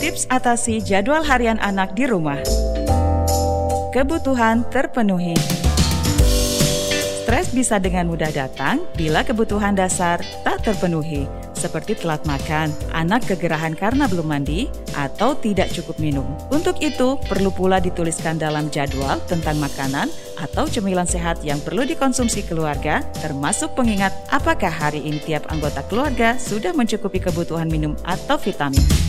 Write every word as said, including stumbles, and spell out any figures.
Tips atasi jadwal harian anak di rumah. Kebutuhan terpenuhi. Stres bisa dengan mudah datang bila kebutuhan dasar tak terpenuhi, seperti telat makan, anak kegerahan karena belum mandi, atau tidak cukup minum. Untuk itu, perlu pula dituliskan dalam jadwal tentang makanan atau cemilan sehat yang perlu dikonsumsi keluarga, termasuk pengingat apakah hari ini tiap anggota keluarga sudah mencukupi kebutuhan minum atau vitamin.